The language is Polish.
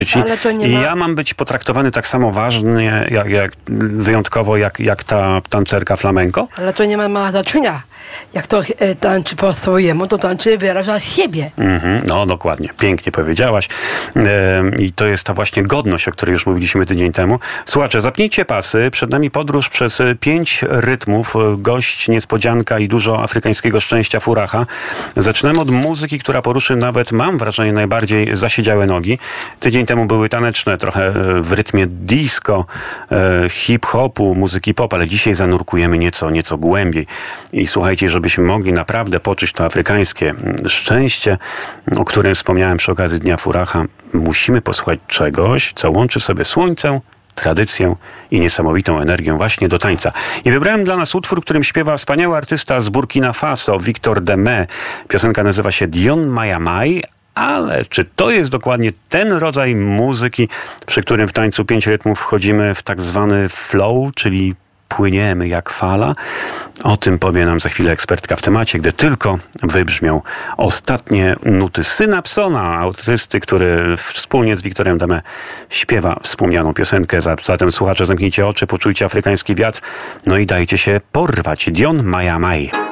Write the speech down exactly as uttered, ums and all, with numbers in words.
Ale to nie I ma... ja mam być potraktowany tak samo ważnie, jak, jak wyjątkowo, jak, jak ta tancerka flamenco? Ale to nie ma, ma znaczenia. Jak to e, tańczy po swojemu, to tańczy wyraża siebie. Mm-hmm, no dokładnie, pięknie powiedziałaś. E, I to jest ta właśnie godność, o której już mówiliśmy tydzień temu. Słuchajcie, zapnijcie pasy. Przed nami podróż przez pięć rytmów. Gość, niespodzianka i dużo afrykańskiego szczęścia Furaha. Zaczynamy od muzyki, która poruszy nawet, mam wrażenie, najbardziej zasiedziałe nogi. Tydzień temu były taneczne, trochę w rytmie disco, e, hip-hopu, muzyki pop, ale dzisiaj zanurkujemy nieco, nieco głębiej. I słuchajcie, żebyśmy mogli naprawdę poczuć to afrykańskie szczęście, o którym wspomniałem przy okazji Dnia Furaha, musimy posłuchać czegoś, co łączy w sobie słońce, tradycję i niesamowitą energię właśnie do tańca. I wybrałem dla nas utwór, którym śpiewa wspaniały artysta z Burkina Faso, Victor Deme. Piosenka nazywa się Dion Maya Mai. Ale czy to jest dokładnie ten rodzaj muzyki, przy którym w tańcu pięć rytmów wchodzimy w tak zwany flow, czyli płyniemy jak fala? O tym powie nam za chwilę ekspertka w temacie, gdy tylko wybrzmią ostatnie nuty Synapsona, artysty, który wspólnie z Victorem Deme śpiewa wspomnianą piosenkę. Zatem słuchacze, zamknijcie oczy, poczujcie afrykański wiatr, no i dajcie się porwać. Dion Maya Mai.